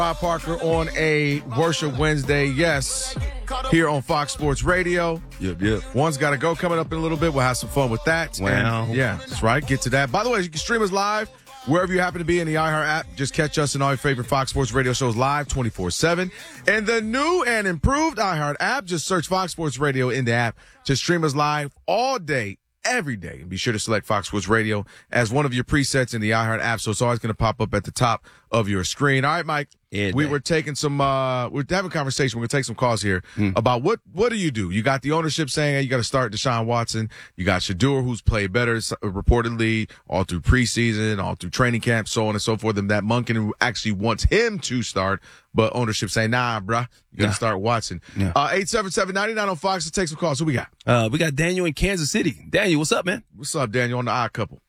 Rob Parker on a Worship Wednesday, yes, here on Fox Sports Radio. Yep. One's got to go coming up in a little bit. We'll have some fun with that. Wow. And, yeah, that's right. Get to that. By the way, you can stream us live wherever you happen to be in the iHeart app. Just catch us in all your favorite Fox Sports Radio shows live 24/7. And the new and improved iHeart app, just search Fox Sports Radio in the app. Just stream us live all day, every day. And be sure to select Fox Sports Radio as one of your presets in the iHeart app, so it's always going to pop up at the top of your screen. All right, Mike. Yeah, we were taking some we're having a conversation. We're gonna take some calls here about what do you do? You got the ownership saying, hey, you got to start Deshaun Watson. You got Shedeur, who's played better reportedly all through preseason, all through training camp, so on and so forth. And that Monken who actually wants him to start, but ownership saying, nah, bruh, you got to start Watson. 877-99 on Fox. Let's take some calls. Who we got? We got Daniel in Kansas City. Daniel, what's up, man? What's up, Daniel, on the Odd Couple?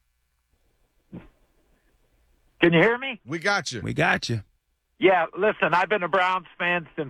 Can you hear me? We got you. We got you. Yeah, listen, I've been a Browns fan since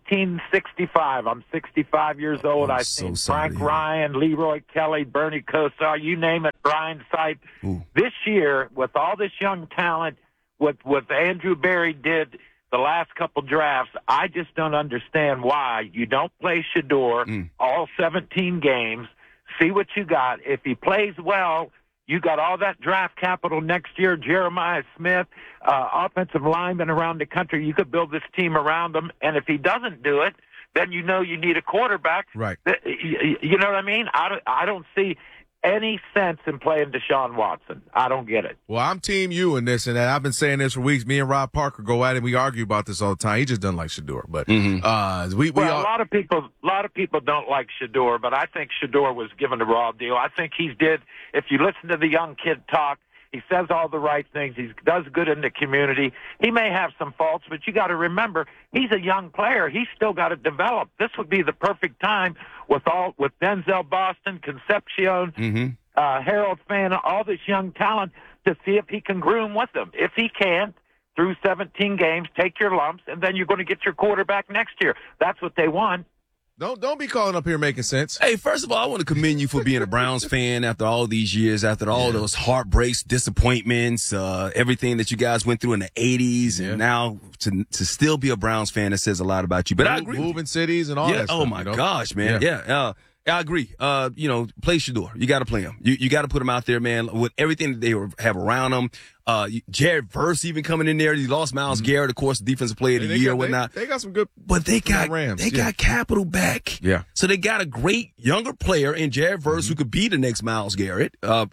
1965. I'm 65 years old. I've seen Frank Ryan, Leroy Kelly, Bernie Kosar, you name it, Brian Sipe. This year, with all this young talent, what Andrew Berry did the last couple drafts, I just don't understand why you don't play Shedeur all 17 games. See what you got. If he plays well, you got all that draft capital next year, Jeremiah Smith, offensive linemen around the country. You could build this team around them. And if he doesn't do it, then you know you need a quarterback. Right. You know what I mean? I don't see any sense in playing Deshaun Watson. I don't get it. Well, I'm team you in this, and I've been saying this for weeks. Me and Rob Parker go at it. We argue about this all the time. He just doesn't like Shedeur, but a lot of people don't like Shedeur, but I think Shedeur was given a raw deal. I think he did. If you listen to the young kid talk, he says all the right things. He does good in the community. He may have some faults, but you got to remember he's a young player. He's still got to develop. This would be the perfect time with Denzel Boston, Concepcion, Harold Fana, all this young talent to see if he can groom with them. If he can't, through 17 games, take your lumps, and then you're going to get your quarterback next year. That's what they want. Don't be calling up here making sense. Hey, first of all, I want to commend you for being a Browns fan after all these years, after all those heartbreaks, disappointments, everything that you guys went through in the 80s, and now to still be a Browns fan, that says a lot about you. But I agree. Moving cities and all that stuff. Oh, my gosh, man. Yeah. I agree. Play Shedeur. You got to play him. You got to put him out there, man, with everything that they have around him. Jared Verse even coming in there. He lost Myles Garrett, of course, defensive player of the year, whatnot. They got some good, but they got Rams. They got capital back. Yeah. So they got a great younger player in Jared Verse who could be the next Myles Garrett,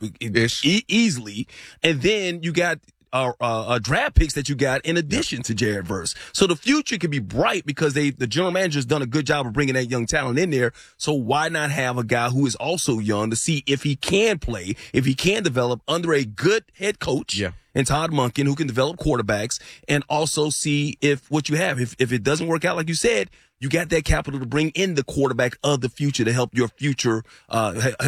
easily. And then you got draft picks that you got in addition to Jared Verse. So the future could be bright because the general manager's done a good job of bringing that young talent in there. So why not have a guy who is also young to see if he can play, if he can develop under a good head coach and Todd Monken who can develop quarterbacks, and also see if what you have, if it doesn't work out like you said, you got that capital to bring in the quarterback of the future to help your future be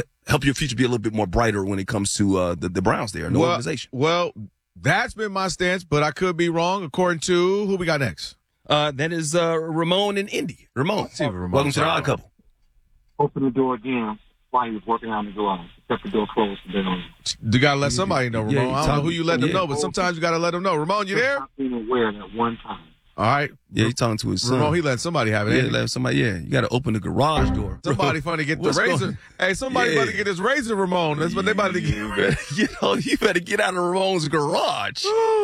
a little bit more brighter when it comes to the Browns there, the organization. Well, that's been my stance, but I could be wrong. According to who we got next? That is Ramon in Indy. Ramon, welcome to the Odd Couple. Open the door again while he was working on the garage. Kept the door closed. You got to let somebody know, Ramon. I don't know who you let them know, but sometimes you got to let them know. Ramon, you there? Not being aware at one time. All right. Yeah, he's talking to his son. Ramon, he letting somebody have it. Let somebody. Yeah, you got to open the garage door. Somebody funny get the razor. Hey, somebody about to get his razor, Ramon. That's what they about to get. You better get out of Ramon's garage.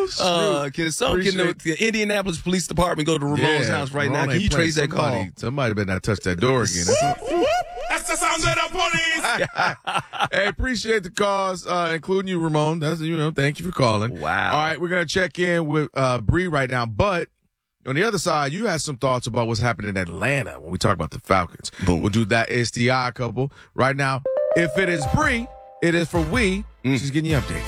Can the Indianapolis Police Department go to Ramon's house right now? Can you trace that call? Somebody better not touch that door again. That's the sound of the police. Hey, appreciate the calls, including you, Ramon. That's thank you for calling. Wow. All right, we're gonna check in with Bree right now, but on the other side, you had some thoughts about what's happening in Atlanta when we talk about the Falcons. Boom. We'll do that. It's the Odd Couple right now. If it is Bree, it is for we. She's getting you updated.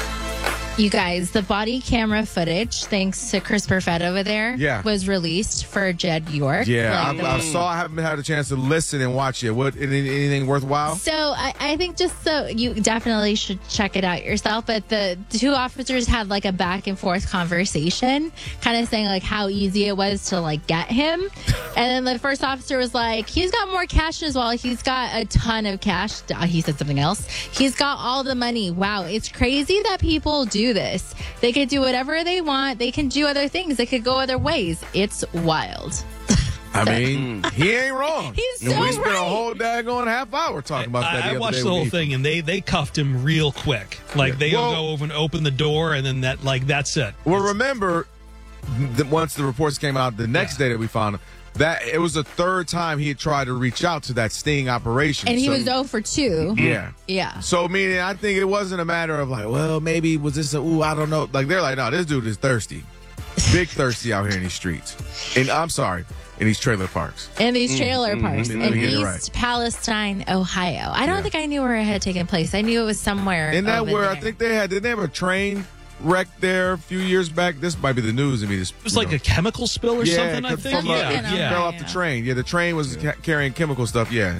You guys, the body camera footage, thanks to Chris Perfett over there, was released for Jed York. Yeah, I haven't had a chance to listen and watch it. Anything worthwhile? So I think just so you definitely should check it out yourself. But the two officers had like a back and forth conversation, kind of saying like how easy it was to like get him. And then the first officer was like, he's got more cash as well. He's got a ton of cash. He said something else. He's got all the money. Wow, it's crazy that people do do this. They could do whatever they want. They can do other things. They could go other ways. It's wild. I mean, he ain't wrong. He's so we spent a right. whole daggone half hour talking about that. I watched the whole thing, and they cuffed him real quick. Like, they'll go over and open the door, and then that's it. Well, remember, once the reports came out the next day that we found him, that it was the third time he had tried to reach out to that sting operation. And he was 0 for 2. Yeah. Yeah. So, meaning, I think it wasn't a matter of like, well, maybe was this I don't know. Like, they're like, no, this dude is thirsty. Big thirsty out here in these streets. And I'm sorry, in these trailer parks. In these trailer parks Let in me get it East right. Palestine, Ohio. I don't think I knew where it had taken place. I knew it was somewhere. Isn't that over where there. I think did they have a train wreck there a few years back? This might be the news to me. It was like a chemical spill or something, I think. Fell off the train. Yeah, the train was carrying chemical stuff. Yeah.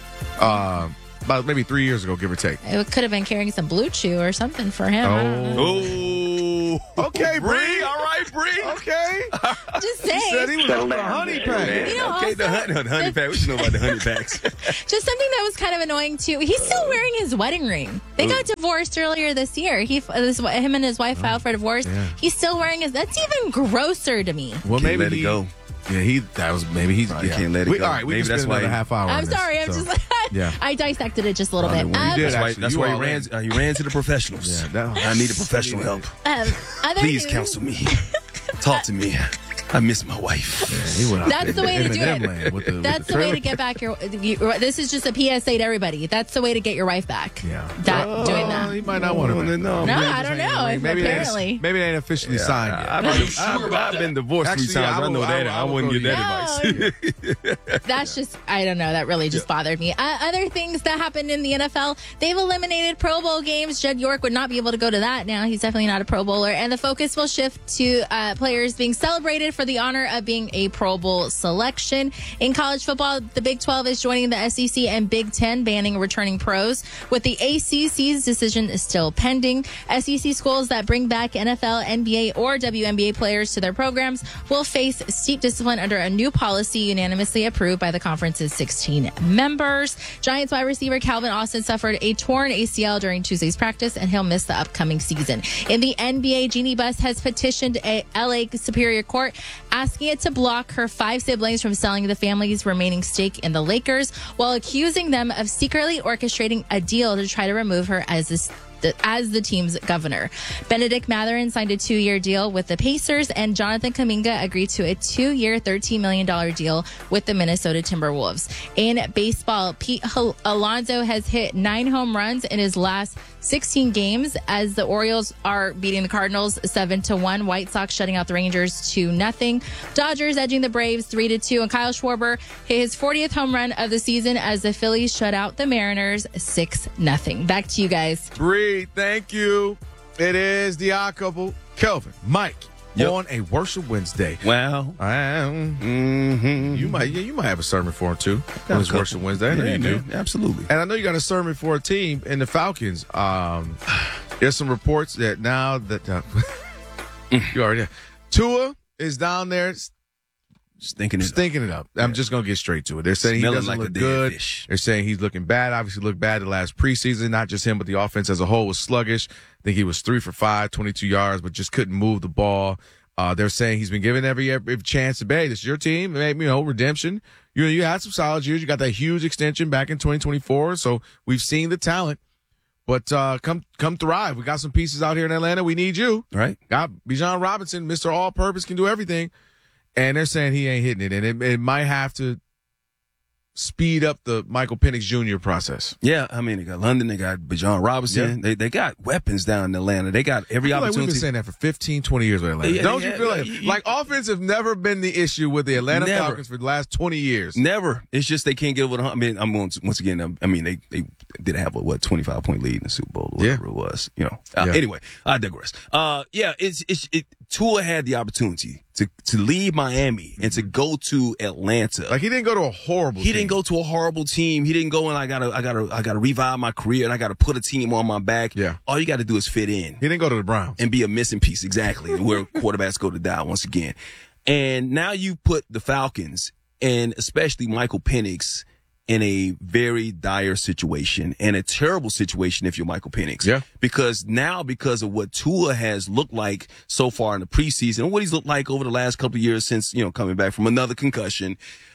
About maybe 3 years ago, give or take. It could have been carrying some Blue Chew or something for him. I don't know. Okay, Bree. All right, Bree. Okay. Just He said saying. he was on the honey pack. You know, Okay, the honey pack. What you know about the honey packs? Just something that was kind of annoying too. He's still wearing his wedding ring. They got divorced earlier this year. Him and his wife filed for divorce. Yeah. He's still wearing his. That's even grosser to me. Well, Can't maybe let it go. Yeah, he's Probably can't let it go. All right, we Maybe can that's spend why another half hour. I'm on this, sorry. I'm so. just. Yeah. I dissected it just a little bit. You did, That's actually. why You he ran to the professionals. Yeah, I needed professional help. Other Please news- counsel me. Talk to me. I miss my wife. Yeah, he went out That's there the way to do Eminem it. land with the That's the way to get back your. This is just a PSA to everybody. That's the way to get your wife back. Yeah. Doing that. He might not want to. No, I don't know. Maybe Apparently. Maybe they ain't officially signed yet. I've been divorced Actually, 3 times. I know that. I wouldn't give that advice. That's just, I don't know. That really just bothered me. Other things that happened in the NFL, they've eliminated Pro Bowl games. Jed York would not be able to go to that now. He's definitely not a Pro Bowler. And the focus will shift to players being celebrated for the honor of being a Pro Bowl selection. In college football, the Big 12 is joining the SEC and Big 10, banning returning pros, with the ACC's decision is still pending. SEC schools that bring back NFL, NBA, or WNBA players to their programs will face steep discipline under a new policy unanimously approved by the conference's 16 members. Giants wide receiver Calvin Austin suffered a torn ACL during Tuesday's practice, and he'll miss the upcoming season. In the NBA, Jeannie Buss has petitioned a LA Superior Court asking it to block her 5 siblings from selling the family's remaining stake in the Lakers, while accusing them of secretly orchestrating a deal to try to remove her as the team's governor. Benedict Mathurin signed a 2-year deal with the Pacers, and Jonathan Kuminga agreed to a 2-year, $13 million deal with the Minnesota Timberwolves. In baseball, Pete Alonso has hit 9 home runs in his last 16 games as the Orioles are beating the Cardinals 7-1. White Sox shutting out the Rangers 2-0. Dodgers edging the Braves 3-2. And Kyle Schwarber hit his 40th home run of the season as the Phillies shut out the Mariners 6-0. Back to you guys. Bree, thank you. It is the odd couple, Kelvin, Mike, on a Worship Wednesday. Wow. You might have a sermon for him too on this Worship Wednesday. I know you do. Absolutely. And I know you got a sermon for a team in the Falcons. There's some reports that now that you already Tua is down there Stinking it up. I'm just gonna get straight to it. They're saying Smelling he doesn't like a look dead good. fish. They're saying he's looking bad. Obviously looked bad the last preseason. Not just him, but the offense as a whole was sluggish. I think he was 3 for 5, 22 yards, but just couldn't move the ball. They're saying he's been given every chance to be. Hey, this is your team. Maybe, redemption. You had some solid years. You got that huge extension back in 2024. So we've seen the talent. But come thrive. We got some pieces out here in Atlanta. We need you. Right. Got Bijan Robinson, Mr. All-Purpose, can do everything. And they're saying he ain't hitting it. And it might have to speed up the Michael Penix Jr. process. Yeah, I mean, they got London, they got Bijan Robinson. Yeah. They got weapons down in Atlanta. They got every opportunity. Like we've been saying that for 15, 20 years with Atlanta. Don't you feel like offense have never been the issue with the Atlanta Falcons for the last 20 years? Never. It's just they can't get over the hump. I mean, once again, they did have a 25-point lead in the Super Bowl or whatever it was. Anyway, I digress. Tua had the opportunity to leave Miami and to go to Atlanta. Like he didn't go to a horrible team. He didn't go to a horrible team. He didn't go and I gotta revive my career and I gotta put a team on my back. Yeah. All you gotta do is fit in. He didn't go to the Browns. And be a missing piece, exactly, where quarterbacks go to die once again. And now you put the Falcons and especially Michael Penix in a very dire situation and a terrible situation if you're Michael Penix. Yeah. Because of what Tua has looked like so far in the preseason and what he's looked like over the last couple of years since, coming back from another concussion,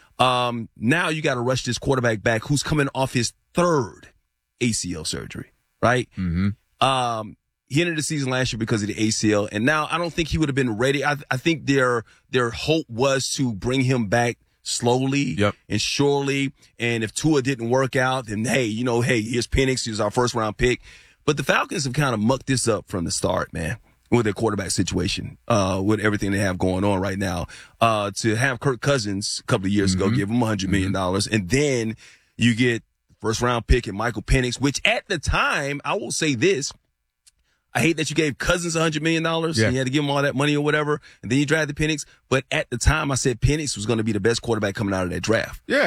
now you got to rush this quarterback back who's coming off his third ACL surgery, right? Mm-hmm. He ended the season last year because of the ACL, and now I don't think he would have been ready. I think their hope was to bring him back slowly and surely. And if Tua didn't work out, then here's Penix. He's our first round pick. But the Falcons have kind of mucked this up from the start, man, with their quarterback situation, with everything they have going on right now. To have Kirk Cousins a couple of years ago, give him $100 million, and then you get first round pick and Michael Penix, which at the time, I will say this. I hate that you gave Cousins $100 million and you had to give him all that money or whatever, and then you drafted Penix. But at the time, I said Penix was going to be the best quarterback coming out of that draft. Yeah,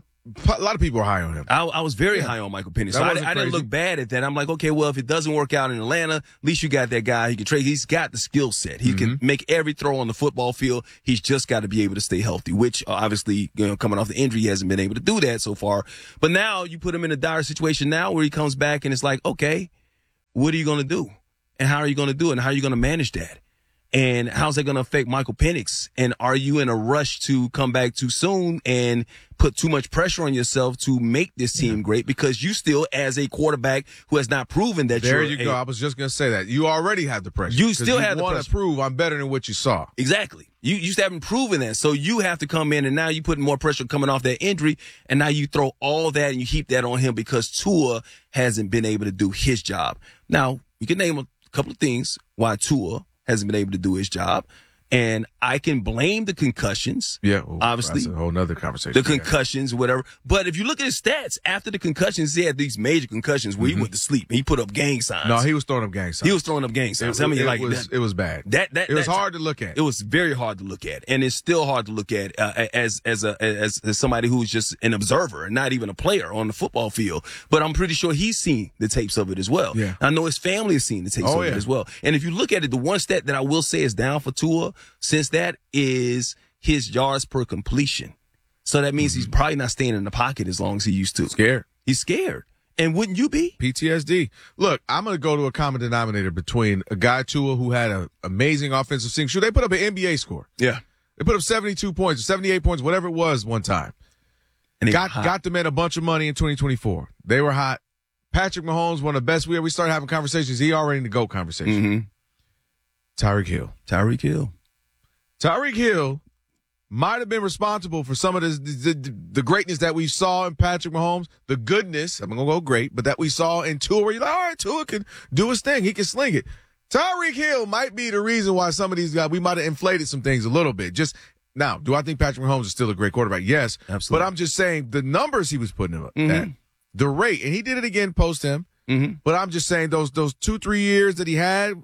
a lot of people are high on him. I was very high on Michael Penix. So I didn't look bad at that. I'm like, okay, well, if it doesn't work out in Atlanta, at least you got that guy he can trade. He's got the skill set. He can make every throw on the football field. He's just got to be able to stay healthy, which obviously, coming off the injury, he hasn't been able to do that so far. But now you put him in a dire situation now where he comes back and it's like, okay, what are you going to do? And how are you going to do it? And how are you going to manage that? And how's that going to affect Michael Penix? And are you in a rush to come back too soon and put too much pressure on yourself to make this team great? Because you still, as a quarterback who has not proven that there you go. I was just going to say that. You already have the pressure. You still have the pressure. You want to prove I'm better than what you saw. Exactly. You still haven't proven that. So you have to come in, and now you putting more pressure coming off that injury, and now you throw all that and you heap that on him because Tua hasn't been able to do his job. Now, you can name a couple of things why Tua hasn't been able to do his job. And I can blame the concussions. Yeah. Obviously. That's a whole nother conversation. The concussions, whatever. But if you look at his stats, after the concussions, he had these major concussions where he went to sleep and he put up gang signs. No, he was throwing up gang signs. He was throwing up gang signs. It was bad. It was hard to look at. It was very hard to look at. And it's still hard to look at as somebody who's just an observer and not even a player on the football field. But I'm pretty sure he's seen the tapes of it as well. Yeah. I know his family has seen the tapes of it as well. And if you look at it, the one stat that I will say is down for Tua since that is his yards per completion. So that means he's probably not staying in the pocket as long as he used to. Scared. He's scared. And wouldn't you be? PTSD. Look, I'm going to go to a common denominator between a guy, Tua, who had an amazing offensive scene. Sure, they put up an NBA score. Yeah. They put up 72 points or 78 points, whatever it was one time. And got the man a bunch of money in 2024. They were hot. Patrick Mahomes, one of the best. We started having conversations. He already in the GOAT conversation. Tyreek Hill. Tyreek Hill might have been responsible for some of the greatness that we saw in Patrick Mahomes, the goodness, I'm going to go great, but that we saw in Tua, where you're like, all right, Tua can do his thing. He can sling it. Tyreek Hill might be the reason why some of these guys, we might have inflated some things a little bit. Just now, do I think Patrick Mahomes is still a great quarterback? Yes. Absolutely. But I'm just saying the numbers he was putting up at, the rate, and he did it again post him. But I'm just saying those 2-3 years that he had,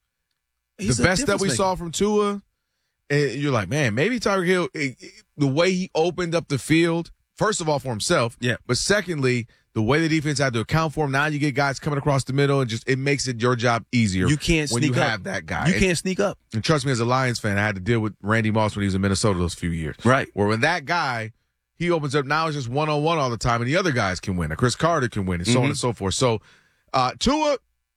the best that we saw from Tua, and you're like, man, maybe Tyreek Hill, the way he opened up the field, first of all, for himself. Yeah. But secondly, the way the defense had to account for him. Now you get guys coming across the middle, and it makes it your job easier. You can't when sneak you up. have that guy. You can't sneak up. And trust me, as a Lions fan, I had to deal with Randy Moss when he was in Minnesota those few years. Right. Where when that guy, he opens up, now it's just one-on-one all the time, and the other guys can win. Chris Carter can win, and so on and so forth. So, Tua,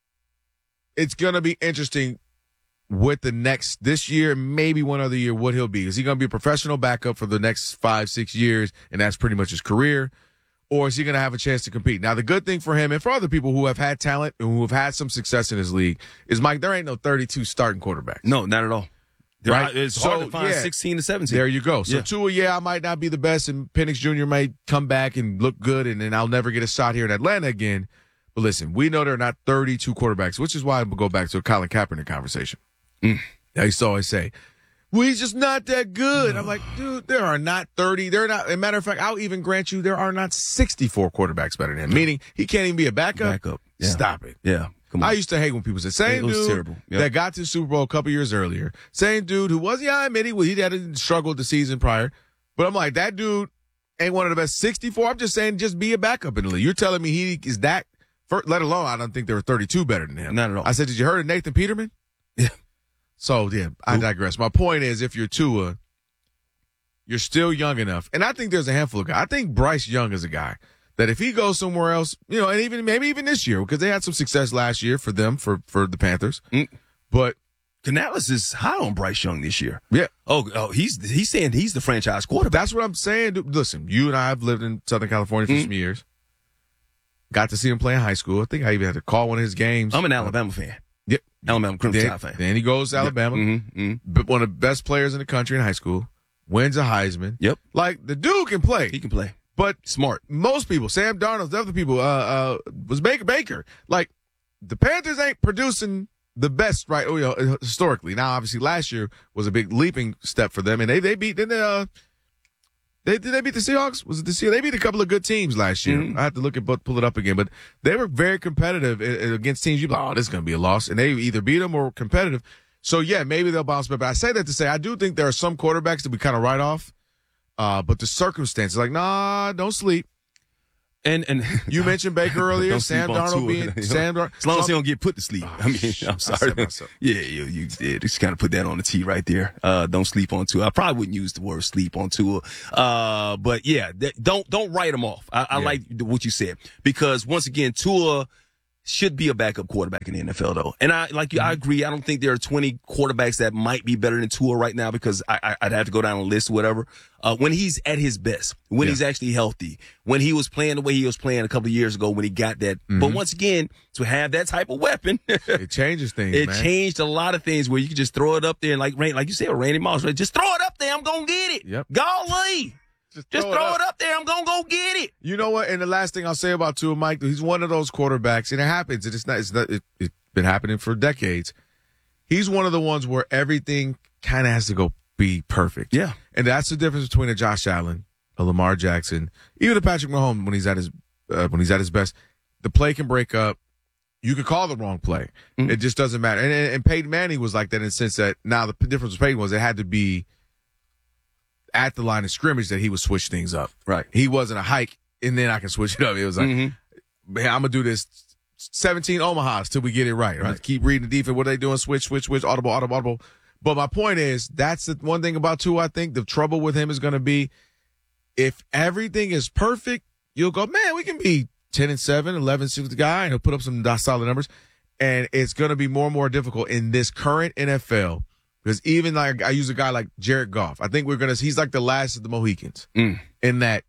it's going to be interesting with this year, maybe one other year, what he'll be. Is he going to be a professional backup for the next 5-6 years, and that's pretty much his career? Or is he going to have a chance to compete? Now, the good thing for him and for other people who have had talent and who have had some success in his league is, Mike, there ain't no 32 starting quarterbacks. No, not at all. Right? It's hard to find 16 to 17. There you go. So, Tua, I might not be the best, and Penix Jr. might come back and look good, and then I'll never get a shot here in Atlanta again. But listen, we know there are not 32 quarterbacks, which is why we'll go back to a Colin Kaepernick conversation. I used to always say, well, he's just not that good. I'm like, dude, there are not 30. There are not. As a matter of fact, I'll even grant you there are not 64 quarterbacks better than him, meaning he can't even be a backup. Yeah. Stop it. Yeah. Come on. I used to hate when people said, same dude terrible. that got to the Super Bowl a couple years earlier, same dude who was, I admit he had a struggle the season prior, but I'm like, that dude ain't one of the best 64. I'm just saying, just be a backup in the league. You're telling me he is that, let alone I don't think there were 32 better than him. Not at all. I said, did you heard of Nathan Peterman? Yeah. So, I digress. My point is, if you're Tua, you're still young enough. And I think there's a handful of guys. I think Bryce Young is a guy that if he goes somewhere else, and maybe even this year, because they had some success last year for them, for the Panthers. But Canales is high on Bryce Young this year. Yeah. Oh, he's saying he's the franchise quarterback. That's what I'm saying. Listen, you and I have lived in Southern California for some years. Got to see him play in high school. I think I even had to call one of his games. I'm an Alabama fan. Yep. Alabama Crimson Tide fan. Then he goes to Alabama. One of the best players in the country in high school. Wins a Heisman. Yep. Like, the dude can play. He can play. But smart. Most people, Sam Darnold, the other people, was Baker. Like, the Panthers ain't producing the best, right? Historically. Now, obviously, last year was a big leaping step for them, and they beat. Did they beat the Seahawks? Was it the Seahawks? They beat a couple of good teams last year. I have to pull it up again, but they were very competitive against teams. You're like, this is going to be a loss, and they either beat them or competitive. So yeah, maybe they'll bounce back. But I say that to say I do think there are some quarterbacks that we kind of write off. But the circumstances, like, nah, don't sleep. And you mentioned Baker earlier, Sam Darnold being Sam Darnold. As long as he don't get put to sleep. I mean, I'm sorry. Yeah, you did. Just kind of put that on the tee right there. Don't sleep on Tua. I probably wouldn't use the word sleep on Tua. But yeah, don't write him off. I like what you said, because once again, Tua should be a backup quarterback in the NFL, though. And I agree. I don't think there are 20 quarterbacks that might be better than Tua right now, because I'd have to go down a list or whatever. When he's at his best, when he's actually healthy, when he was playing the way he was playing a couple of years ago, when he got that. But once again, to have that type of weapon, it changes things. It changed a lot of things where you can just throw it up there and like you said, Randy Moss, right? Just throw it up there. I'm going to get it. Yep. Golly. Just throw it up there. I'm going to go get it. You know what? And the last thing I'll say about Tua, Mike, he's one of those quarterbacks, and it happens. It's been happening for decades. He's one of the ones where everything kind of has to go be perfect. Yeah. And that's the difference between a Josh Allen, a Lamar Jackson, even a Patrick Mahomes when he's at his best. The play can break up. You could call the wrong play. It just doesn't matter. And Peyton Manning was like that in the sense that now the difference with Peyton was it had to be at the line of scrimmage that he would switch things up. Right. He wasn't a hike, and then I can switch it up. It was like, man, I'm going to do this 17 Omahas till we get it right. Right. Keep reading the defense. What are they doing? Switch, audible. But my point is, that's the one thing about Tua, I think the trouble with him is going to be if everything is perfect, you'll go, man, we can be 10-7, 11-6 with the guy, and he'll put up some solid numbers. And it's going to be more and more difficult in this current NFL. Because even like I use a guy like Jared Goff, I think he's like the last of the Mohicans in that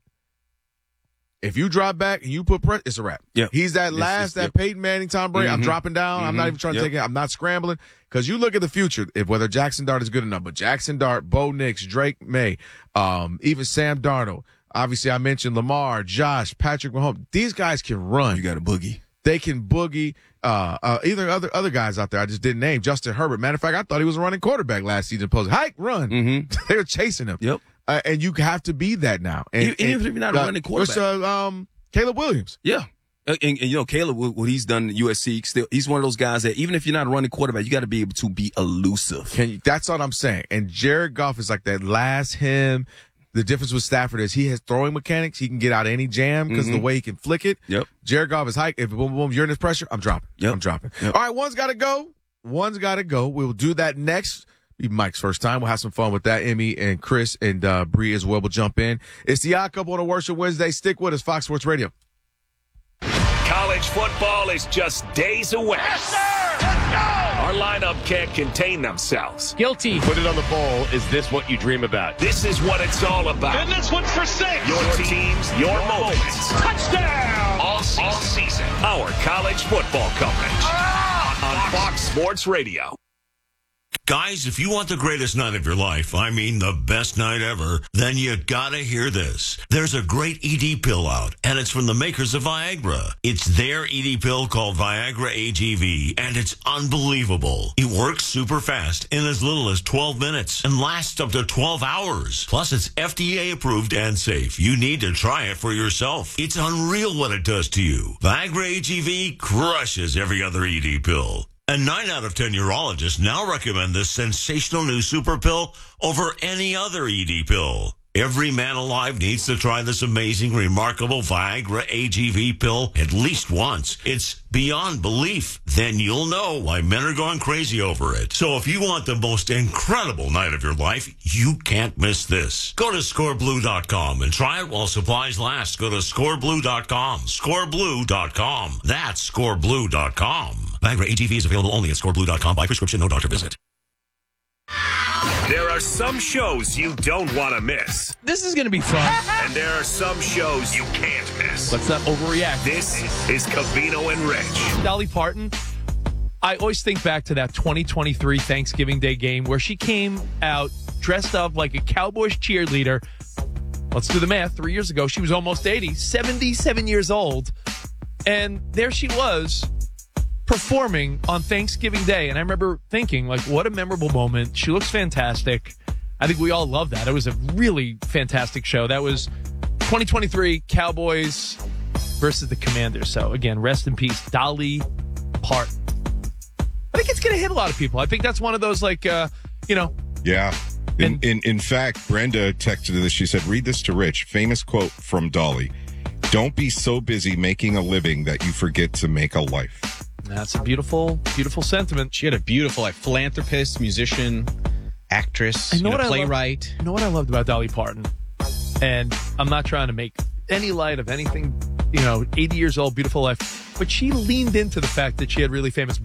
if you drop back and you put pressure, it's a wrap. Yep. He's that that Peyton Manning, Tom Brady. I'm dropping down. I'm not even trying to take it. I'm not scrambling. Because you look at the future, whether Jackson Dart is good enough, but Jackson Dart, Bo Nix, Drake May, even Sam Darnold. Obviously, I mentioned Lamar, Josh, Patrick Mahomes. These guys can run. You got a boogie. They can boogie. Either other guys out there I just didn't name. Justin Herbert. Matter of fact, I thought he was a running quarterback last season. Hike, run. They were chasing him. Yep. And you have to be that now. And even if you're not a running quarterback. Caleb Williams. Yeah. And Caleb, what he's done at USC, he's one of those guys that even if you're not a running quarterback, you got to be able to be elusive. That's what I'm saying. And Jared Goff is like that last him. The difference with Stafford is he has throwing mechanics. He can get out of any jam because of the way he can flick it. Yep. Jared Goff is hike. If boom, boom, you're in this pressure, I'm dropping. Yep. I'm dropping. Yep. All right, one's got to go. We'll do that next. Be Mike's first time. We'll have some fun with that. Emmy and Chris and Bree as well will jump in. It's the Odd Couple on a Worship Wednesday. Stick with us, Fox Sports Radio. College football is just days away. Yes, sir! Let's go! Our lineup can't contain themselves. Guilty. Put it on the bowl. Is this what you dream about? This is what it's all about. And this one's for 6. Your teams, your moments. Touchdown! All season. Our college football coverage. On Fox Sports Radio. Guys, if you want the greatest night of your life, I mean the best night ever, then you gotta hear this. There's a great ED pill out, and it's from the makers of Viagra. It's their ED pill called Viagra AGV, and it's unbelievable. It works super fast in as little as 12 minutes and lasts up to 12 hours. Plus, it's FDA approved and safe. You need to try it for yourself. It's unreal what it does to you. Viagra AGV crushes every other ED pill. And 9 out of 10 urologists now recommend this sensational new super pill over any other ED pill. Every man alive needs to try this amazing, remarkable Viagra AGV pill at least once. It's beyond belief. Then you'll know why men are going crazy over it. So if you want the most incredible night of your life, you can't miss this. Go to scoreblue.com and try it while supplies last. Go to scoreblue.com. Scoreblue.com. That's scoreblue.com. Viagra AGV is available only at scoreblue.com by prescription, no doctor visit. There are some shows you don't want to miss. This is going to be fun. And there are some shows you can't miss. Let's not overreact. This is Covino and Rich. Dolly Parton, I always think back to that 2023 Thanksgiving Day game where she came out dressed up like a Cowboys cheerleader. Let's do the math. 3 years ago, she was almost 80, 77 years old. And there she was, performing on Thanksgiving Day. And I remember thinking, like, what a memorable moment. She looks fantastic. I think we all love that. It was a really fantastic show. That was 2023 Cowboys versus the Commanders. So, again, rest in peace, Dolly Parton. I think it's going to hit a lot of people. I think that's one of those, like, Yeah. In fact, Brenda texted this. She said, read this to Rich. Famous quote from Dolly. Don't be so busy making a living that you forget to make a life. That's a beautiful, beautiful sentiment. She had a beautiful, philanthropist, musician, actress, playwright. You know what I loved about Dolly Parton? And I'm not trying to make any light of anything, 80 years old, beautiful life. But she leaned into the fact that she had really famous